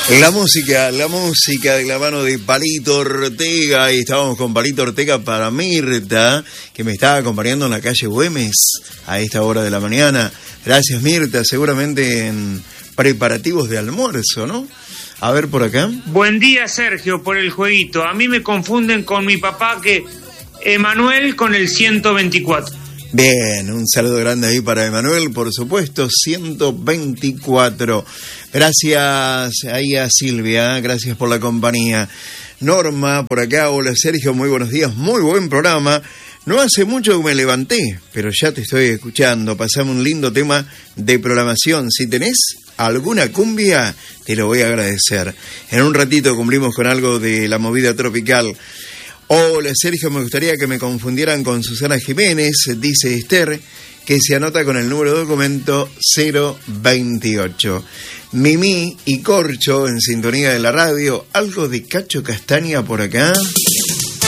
La música de la mano de Palito Ortega, y estábamos con Palito Ortega para Mirta, que me estaba acompañando en la calle Güemes a esta hora de la mañana. Gracias, Mirta, seguramente en preparativos de almuerzo, ¿no? A ver por acá. Buen día, Sergio, por el jueguito. A mí me confunden con mi papá, que Emanuel con el 124. Bien, un saludo grande ahí para Emanuel, por supuesto, 124. Gracias ahí a Silvia, gracias por la compañía. Norma, por acá, hola Sergio, muy buenos días, muy buen programa. No hace mucho que me levanté, pero ya te estoy escuchando. Pasame un lindo tema de programación. Si tenés alguna cumbia, te lo voy a agradecer. En un ratito cumplimos con algo de la movida tropical. Hola Sergio, me gustaría que me confundieran con Susana Jiménez, dice Esther, que se anota con el número de documento 028. Mimi y Corcho en sintonía de la radio, algo de Cacho Castaña por acá.